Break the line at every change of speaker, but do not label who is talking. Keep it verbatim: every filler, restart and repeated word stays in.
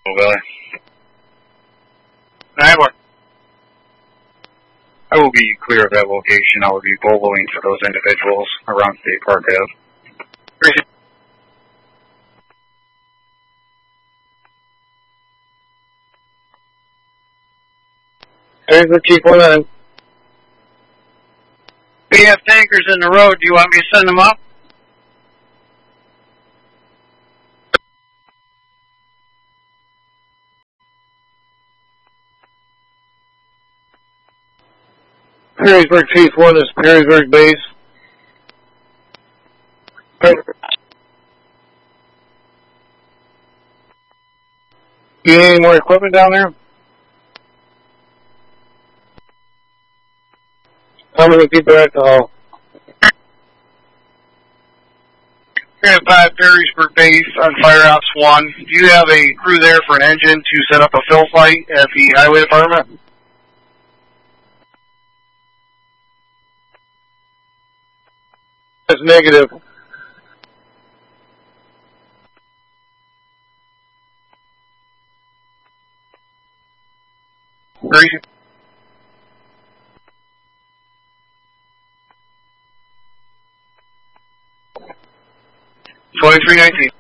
Valley.
nine one.
I will be clear of that location. I will be boloing for those individuals around State Park Ave.
Appreciate it.
There's the Chief one nine.
We have tankers in the road. Do you want me to send them up?
Perrysburg Chief one is Perrysburg base. You need any more equipment down there? How many people are at the hall?
We have five Perrysburg base on Firehouse one. Do you have a crew there for an engine to set up a fill site at the Highway Department?
That's negative.
Appreciate it. twenty-three nineteen.